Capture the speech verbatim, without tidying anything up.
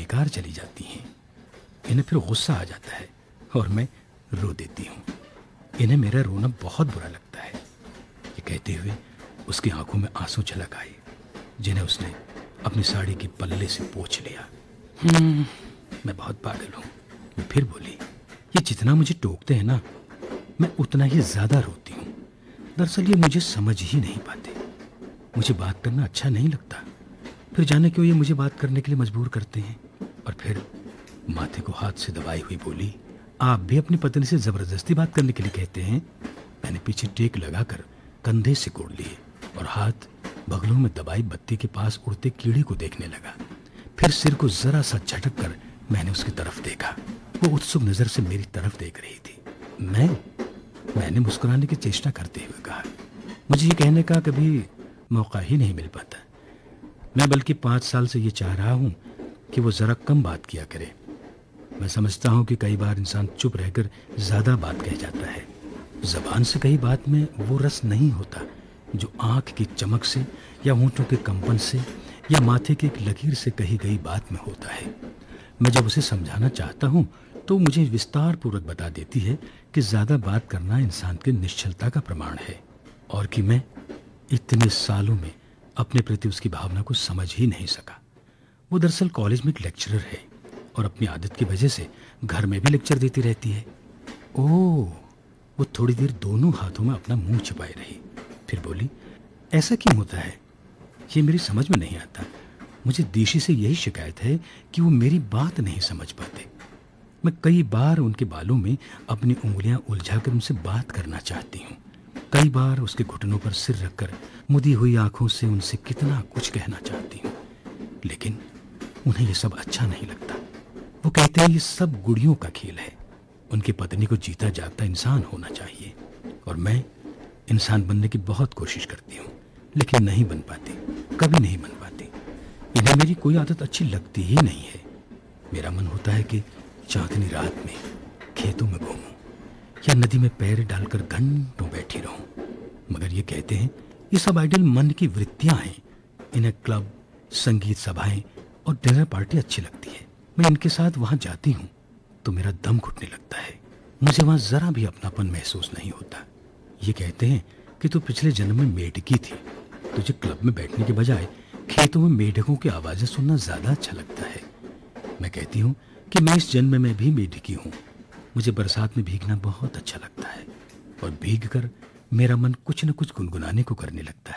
बेकार चली जाती हैं। इन्हें फिर गुस्सा आ जाता है और मैं रो देती हूँ। इन्हें मेरा रोना बहुत बुरा लगता है। ये कहते हुए उसकी आंखों में आंसू झलक आए, जिन्हें उसने अपनी साड़ी के पल्ले से पोंछ लिया। हम्म, मैं बहुत पागल हूँ। वो फिर बोली, ये जितना मुझे टोकते हैं ना, मैं उतना ही ज्यादा रोती हूँ। दरअसल ये मुझे समझ ही नहीं पाते। मुझे बात करना अच्छा नहीं लगता, फिर जाने क्यों ये मुझे बात करने के लिए मजबूर करते हैं। और फिर माथे को हाथ से दबाई हुई बोली, आप भी अपनी पत्नी से जबरदस्ती बात करने के लिए कहते हैं? मैंने पीछे टेक लगाकर कंधे सिकोड़ लिए और हाथ बगलों में दबाई बत्ती के पास उड़ते कीड़े को देखने लगा। फिर सिर को जरा सा झटक कर मैंने उसकी तरफ देखा। वो उत्सुक नजर से मेरी तरफ देख रही थी। मैं मैंने मुस्कुराने की चेष्टा करते हुए कहा, मुझे ये कहने का कभी मौका ही नहीं मिल पाता। मैं बल्कि पाँच साल से ये चाह रहा हूँ कि वो ज़रा कम बात किया करे। मैं समझता हूँ कि कई बार इंसान चुप रहकर ज़्यादा बात कह जाता है। ज़बान से कई बात में वो रस नहीं होता जो आँख की चमक से या होंठों के कंपन से या माथे की एक लकीर से कही गई बात में होता है। मैं जब उसे समझाना चाहता हूँ तो मुझे विस्तार पूर्वक बता देती है कि ज़्यादा बात करना इंसान की निश्चलता का प्रमाण है और कि मैं इतने सालों में अपने प्रति उसकी भावना को समझ ही नहीं सका। वो दरअसल कॉलेज में एक लेक्चरर है और अपनी आदत की वजह से घर में भी लेक्चर देती रहती है। ओह, वो थोड़ी देर दोनों हाथों में अपना मुंह छिपाए रही, फिर बोली, ऐसा क्यों होता है? ये मेरी समझ में नहीं आता। मुझे देशी से यही शिकायत है कि वो मेरी बात नहीं समझ पाते। मैं कई बार उनके बालों में अपनी उंगलियां उलझाकर उनसे बात करना चाहती हूँ। कई बार उसके घुटनों पर सिर रखकर मुदी हुई आंखों से उनसे कितना कुछ कहना चाहती हूँ, लेकिन उन्हें ये सब अच्छा नहीं लगता। वो कहते हैं ये सब गुड़ियों का खेल है। उनकी पत्नी को जीता जागता इंसान होना चाहिए और मैं इंसान बनने की बहुत कोशिश करती हूँ, लेकिन नहीं बन पाती, कभी नहीं बन पाती। इन्हें मेरी कोई आदत अच्छी लगती ही नहीं है। मेरा मन होता है कि चांदनी रात में खेतों में घूमूं या नदी में पैर डालकर घंटों बैठी रहूं, मगर ये कहते हैं ये सब आइडल मन की वृत्तियां हैं। इन्हें क्लब, संगीत सभाएं और डिनर पार्टी अच्छी लगती है। मैं इनके साथ वहां जाती हूँ तो मेरा दम घुटने लगता है। मुझे वहां जरा भी अपनापन महसूस नहीं होता। ये कहते हैं कि तू पिछले जन्म में मेढकी थी, तुझे क्लब में बैठने के बजाय खेतों में मेढकों की आवाजें सुनना ज्यादा अच्छा लगता है। मैं कहती हूँ कि मैं इस जन्म में भी मेढकी हूँ। मुझे बरसात में भीगना बहुत अच्छा लगता है और भीग कर मेरा मन कुछ न कुछ गुनगुनाने को करने लगता है।